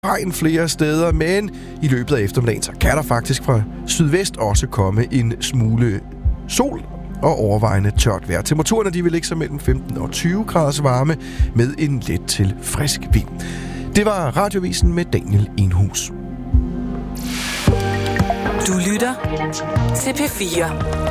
regn flere steder, men i løbet af eftermiddagen, så kan der faktisk fra sydvest også komme en smule sol og overvejende tørt vejr. Temperaturerne de vil ligge sig mellem 15 og 20 graders varme med en let til frisk vind. Det var Radiovisen med Daniel Enhus. Du lytter til P4.